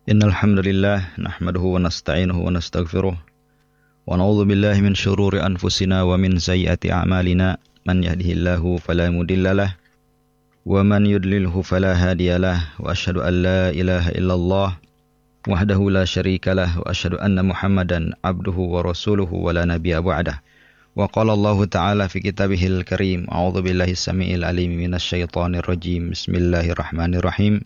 Innal hamdalillah nahmaduhu wa nasta'inuhu wa nastaghfiruh wa na'udzu billahi min shururi anfusina wa min sayyiati a'malina man yahdihillahu fala mudhillalah wa man yudlilhu fala hadiyalah wa asyhadu an la ilaha illallah wahdahu la syarikalah wa asyhadu anna Muhammadan abduhu wa rasuluhu wa la nabiyya ba'dah. Wa qala Allah ta'ala fi kitabihil karim a'udzu billahi samiil alim minasyaitonir rajim. Bismillahirrahmanirrahim.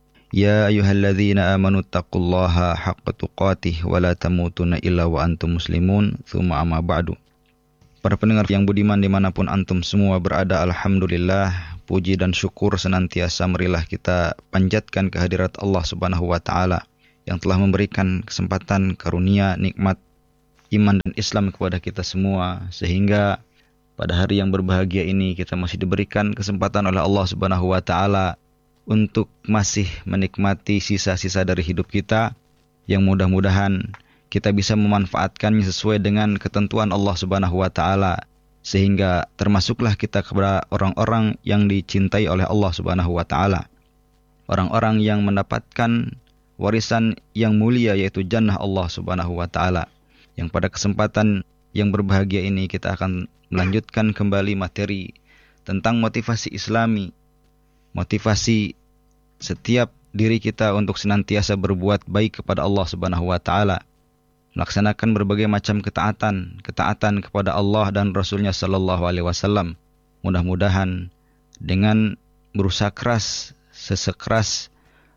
Ya ayyuhalladzina amanu taqullaha haqqa tuqatih wa la tamutunna illa wa antum muslimun. Tsumma amma ba'du. Para pendengar yang budiman dimanapun antum semua berada, alhamdulillah, puji dan syukur senantiasa marilah kita panjatkan kehadirat Allah Subhanahu wa taala yang telah memberikan kesempatan, karunia, nikmat iman dan Islam kepada kita semua, sehingga pada hari yang berbahagia ini kita masih diberikan kesempatan oleh Allah Subhanahu wa taala untuk masih menikmati sisa-sisa dari hidup kita yang mudah-mudahan kita bisa memanfaatkannya sesuai dengan ketentuan Allah Subhanahu wa taala, sehingga termasuklah kita kepada orang-orang yang dicintai oleh Allah Subhanahu wa taala, orang-orang yang mendapatkan warisan yang mulia yaitu jannah Allah Subhanahu wa taala. Yang pada kesempatan yang berbahagia ini kita akan melanjutkan kembali materi tentang motivasi Islami, motivasi setiap diri kita untuk senantiasa berbuat baik kepada Allah Subhanahu wa taala, melaksanakan berbagai macam ketaatan kepada Allah dan Rasulnya sallallahu alaihi wasallam. Mudah-mudahan dengan berusaha keras, sesekeras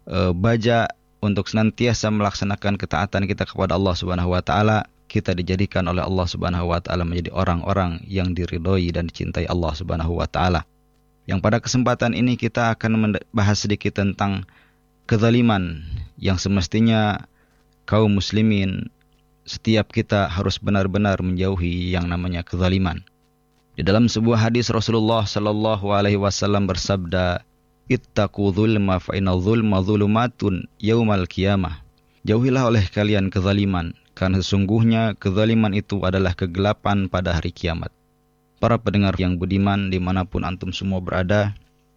baja untuk senantiasa melaksanakan ketaatan kita kepada Allah Subhanahu wa taala, kita dijadikan oleh Allah Subhanahu wa taala menjadi orang-orang yang diridhoi dan dicintai Allah Subhanahu wa taala. Yang pada kesempatan ini kita akan membahas sedikit tentang kezaliman yang semestinya kaum muslimin, setiap kita harus benar-benar menjauhi yang namanya kezaliman. Di dalam sebuah hadis Rasulullah sallallahu alaihi wasallam bersabda, "Ittaqu dzulma fa inna dzulma dzulumatun yaumal qiyamah." Jauhilah oleh kalian kezaliman, karena sesungguhnya kezaliman itu adalah kegelapan pada hari kiamat. Para pendengar yang budiman dimanapun antum semua berada,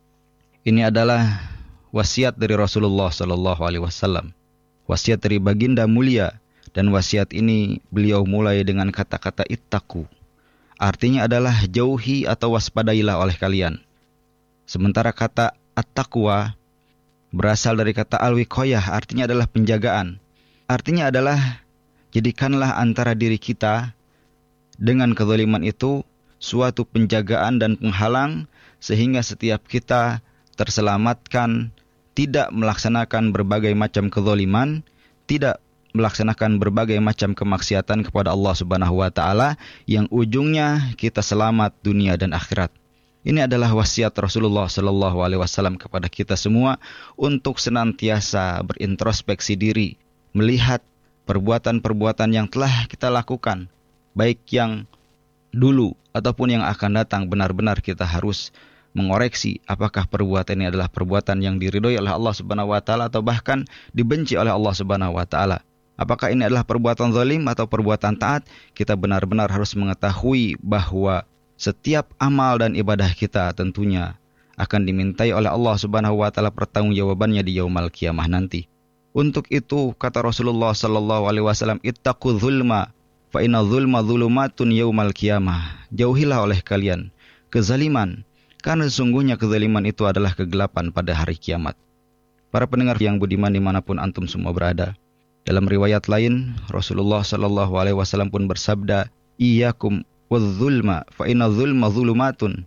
ini adalah wasiat dari Rasulullah sallallahu alaihi wasallam, wasiat dari baginda mulia, dan wasiat ini beliau mulai dengan kata-kata ittaqu. Artinya adalah jauhi atau waspadailah oleh kalian. Sementara kata at-taqwa berasal dari kata al-wiqayah, artinya adalah penjagaan. Artinya adalah jadikanlah antara diri kita dengan kezaliman itu suatu penjagaan dan penghalang, sehingga setiap kita terselamatkan, tidak melaksanakan berbagai macam kezaliman, tidak melaksanakan berbagai macam kemaksiatan kepada Allah Subhanahu wa taala, yang ujungnya kita selamat dunia dan akhirat. Ini adalah wasiat Rasulullah sallallahu alaihi wasallam kepada kita semua untuk senantiasa berintrospeksi diri, melihat perbuatan-perbuatan yang telah kita lakukan, baik yang dulu ataupun yang akan datang. Benar-benar kita harus mengoreksi apakah perbuatan ini adalah perbuatan yang diridhoi oleh Allah Subhanahu wa taala atau bahkan dibenci oleh Allah Subhanahu wa taala. Apakah ini adalah perbuatan zalim atau perbuatan taat? Kita benar-benar harus mengetahui bahwa setiap amal dan ibadah kita tentunya akan dimintai oleh Allah Subhanahu wa taala pertanggungjawabannya di yaumul qiyamah nanti. Untuk itu kata Rasulullah sallallahu alaihi wasallam, ittaqu dzulma fa inna dzulma dzulumatun yaumal qiyamah. Jauhilah oleh kalian kezaliman, karena sesungguhnya kezaliman itu adalah kegelapan pada hari kiamat. Para pendengar yang budiman dimanapun antum semua berada, dalam riwayat lain Rasulullah sallallahu alaihi wasallam pun bersabda, iyyakum wadzulma fa inna dzulma dzulumatun.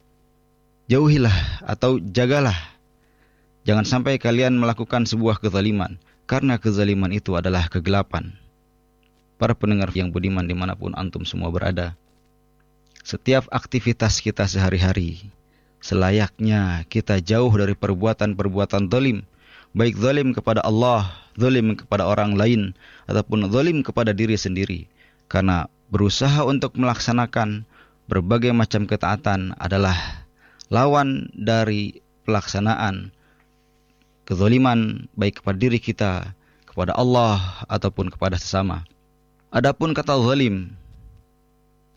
Jauhilah atau jagalah, jangan sampai kalian melakukan sebuah kezaliman, karena kezaliman itu adalah kegelapan. Para pendengar yang budiman dimanapun antum semua berada, setiap aktivitas kita sehari-hari selayaknya kita jauh dari perbuatan-perbuatan zalim, baik zalim kepada Allah, zalim kepada orang lain, ataupun zalim kepada diri sendiri. Karena berusaha untuk melaksanakan berbagai macam ketaatan adalah lawan dari pelaksanaan kezaliman, baik kepada diri kita, kepada Allah, ataupun kepada sesama. Adapun kata zalim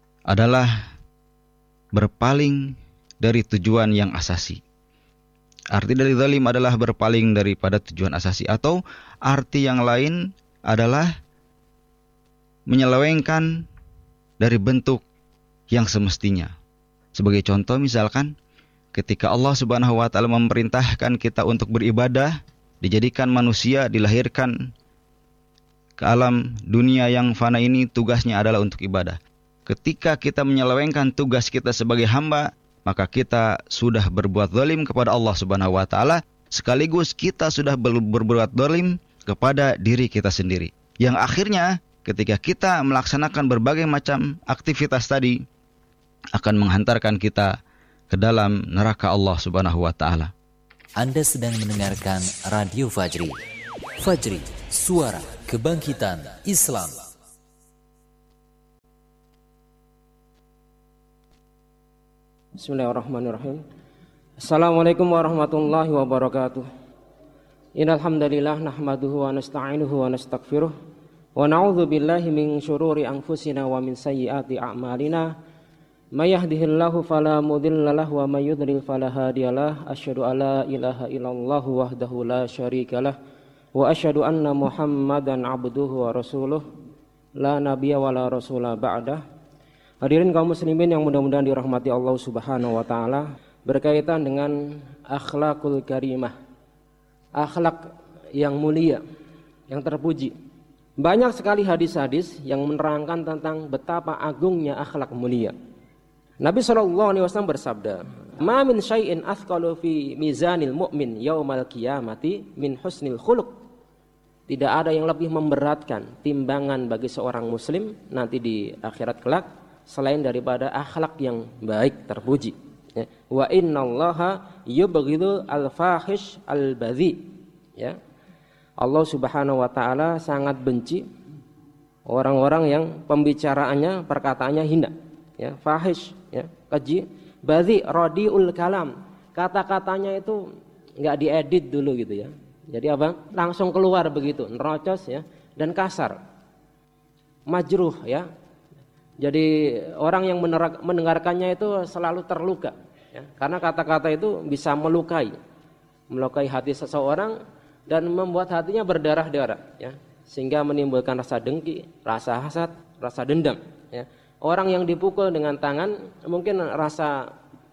adalah berpaling dari tujuan yang asasi. Arti dari zalim adalah berpaling daripada tujuan asasi, atau arti yang lain adalah menyelewengkan dari bentuk yang semestinya. Sebagai contoh misalkan ketika Allah Subhanahu wa taala memerintahkan kita untuk beribadah, dijadikan manusia dilahirkan ke alam dunia yang fana ini, tugasnya adalah untuk ibadah. Ketika kita menyelewengkan tugas kita sebagai hamba, maka kita sudah berbuat zalim kepada Allah Subhanahu wa taala, sekaligus kita sudah berbuat zalim kepada diri kita sendiri. Yang akhirnya ketika kita melaksanakan berbagai macam aktivitas tadi akan menghantarkan kita ke dalam neraka Allah Subhanahu wa taala. Anda sedang mendengarkan Radio Fajri. Fajri, suara kebangkitan Islam. Bismillahirrahmanirrahim. Assalamualaikum warahmatullahi wabarakatuh. Innal hamdalillah nahmaduhu wa nasta'inuhu wa nastaghfiruh wa na'udzu billahi min syururi anfusina wa min sayyiati a'malina. May yahdihillahu fala mudilla lahu wa may yudlil fala hadiyalah. Asyhadu alla ilaha illallah wahdahu la syarikalah wa asyhadu anna Muhammadan abduhu wa rasuluh la nabiyya wa la rasula ba'dah. Hadirin kaum muslimin yang mudah-mudahan dirahmati Allah Subhanahu wa taala, berkaitan dengan akhlakul karimah, akhlak yang mulia, yang terpuji. Banyak sekali hadis-hadis yang menerangkan tentang betapa agungnya akhlak mulia. Nabi SAW bersabda, "Ma min syai'in athqalu fi mizanil mu'min yaumal qiyamati min husnil khuluq." Tidak ada yang lebih memberatkan timbangan bagi seorang muslim nanti di akhirat kelak selain daripada akhlak yang baik terpuji. Ya. Wa innallaha yubghidu al-fahish al-badhi. Ya. Allah Subhanahu wa taala sangat benci orang-orang yang pembicaraannya, perkataannya hina, ya, fahish, ya, keji, badhi, radiul kalam. Kata-katanya itu enggak diedit dulu gitu ya. Jadi apa? Langsung keluar begitu, nerocos ya, dan kasar. Majruh ya. Jadi orang yang mendengarkannya itu selalu terluka ya, karena kata-kata itu bisa melukai hati seseorang dan membuat hatinya berdarah-darah ya, sehingga menimbulkan rasa dengki, rasa hasad, rasa dendam ya. Orang yang dipukul dengan tangan mungkin rasa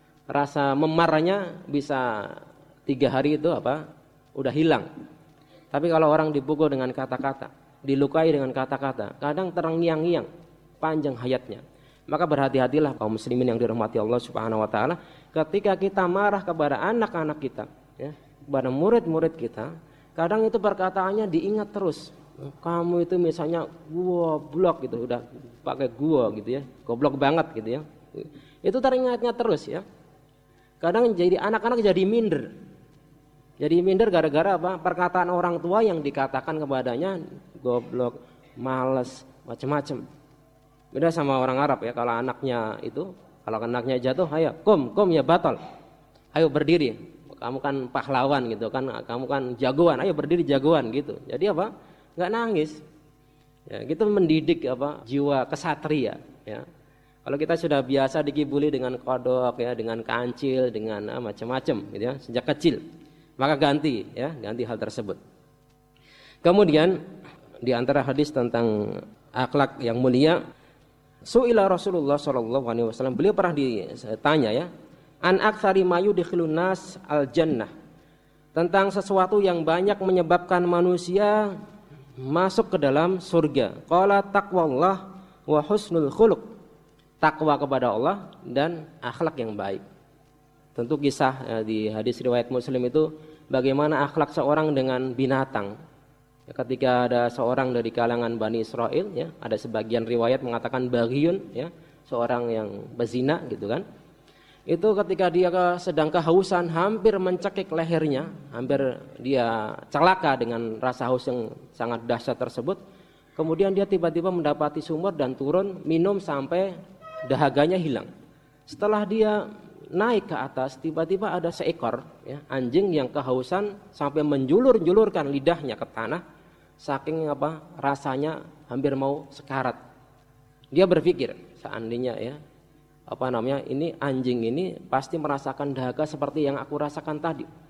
memarahnya bisa 3 hari itu udah hilang. Tapi kalau orang dipukul dengan kata-kata, dilukai dengan kata-kata, kadang terngiang-ngiang panjang hayatnya. Maka berhati-hatilah kaum muslimin yang dirahmati Allah Subhanahu wa taala, ketika kita marah kepada anak-anak kita ya, kepada murid-murid kita, kadang itu perkataannya diingat terus. Kamu itu misalnya goblok gitu, udah pakai gua gitu ya, goblok banget gitu ya. Itu teringatnya terus ya. Kadang jadi anak-anak jadi minder. Jadi minder gara-gara apa? Perkataan orang tua yang dikatakan kepadanya goblok, malas, macam-macam. Beda sama orang Arab ya, kalau anaknya jatuh, ayo kum ya batal, ayo berdiri, kamu kan pahlawan gitu kan, kamu kan jagoan, ayo berdiri jagoan gitu. Jadi apa? Nggak nangis, ya, gitu mendidik jiwa kesatria ya. Kalau kita sudah biasa dikibuli dengan kodok ya, dengan kancil, dengan macam-macam gitu ya, sejak kecil, maka ganti hal tersebut. Kemudian di antara hadis tentang akhlak yang mulia, Su'ila Rasulullah SAW, beliau pernah ditanya ya, an aktsari ma yudkhilun nas al jannah, tentang sesuatu yang banyak menyebabkan manusia masuk ke dalam surga. Qala taqwallah wa husnul khuluq, takwa kepada Allah dan akhlak yang baik. Tentu kisah di hadis riwayat Muslim itu bagaimana akhlak seorang dengan binatang. Ketika ada seorang dari kalangan Bani Israel ya, ada sebagian riwayat mengatakan baghiyun ya, seorang yang bezina gitu kan. Itu ketika dia sedang kehausan, hampir mencekik lehernya, hampir dia celaka dengan rasa haus yang sangat dahsyat tersebut. Kemudian dia tiba-tiba mendapati sumur dan turun minum sampai dahaganya hilang. Setelah dia naik ke atas, tiba-tiba ada seekor ya, anjing yang kehausan sampai menjulur-julurkan lidahnya ke tanah. Saking rasanya hampir mau sekarat. Dia berpikir, seandainya ya, ini anjing ini pasti merasakan dahaga seperti yang aku rasakan tadi.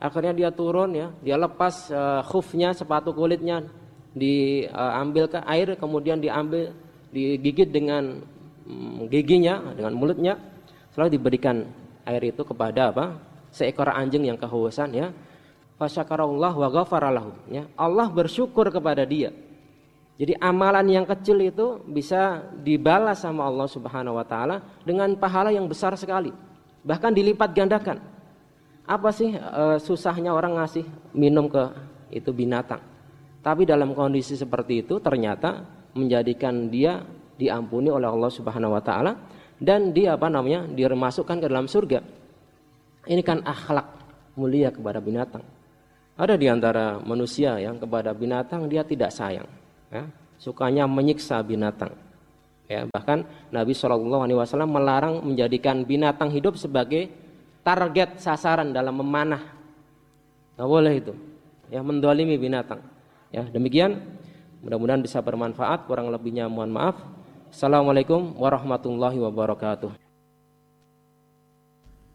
Akhirnya dia turun ya, dia lepas khufnya, sepatu kulitnya, diambil ke air, kemudian diambil, digigit dengan giginya, dengan mulutnya, selalu diberikan air itu kepada seekor anjing yang kehausan ya. Fasyakarallah wa ghafara lahu ya. Allah bersyukur kepada dia. Jadi amalan yang kecil itu bisa dibalas sama Allah Subhanahu wa taala dengan pahala yang besar sekali. Bahkan dilipat gandakan. Apa sih susahnya orang ngasih minum ke itu binatang? Tapi dalam kondisi seperti itu ternyata menjadikan dia diampuni oleh Allah Subhanahu wa taala dan dia dimasukkan ke dalam surga. Ini kan akhlak mulia kepada binatang. Ada di antara manusia yang kepada binatang dia tidak sayang, ya, sukanya menyiksa binatang. Ya, bahkan Nabi SAW melarang menjadikan binatang hidup sebagai target sasaran dalam memanah. Nggak boleh itu. Ya, mendolimi binatang. Ya, demikian. Mudah-mudahan bisa bermanfaat. Kurang lebihnya mohon maaf. Assalamualaikum warahmatullahi wabarakatuh.